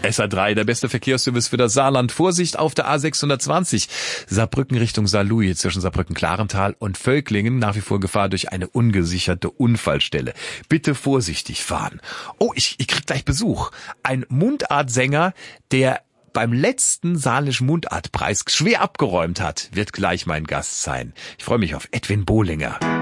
SA3, der beste Verkehrsservice für das Saarland. Vorsicht auf der A620. Saarbrücken Richtung Saarlouis zwischen Saarbrücken-Klarental und Völklingen. Nach wie vor Gefahr durch eine ungesicherte Unfallstelle. Bitte vorsichtig fahren. Oh, ich krieg gleich Besuch. Ein Mundartsänger, der beim letzten Saarländischen Mundartpreis schwer abgeräumt hat, wird gleich mein Gast sein. Ich freue mich auf Edwin Bohlinger.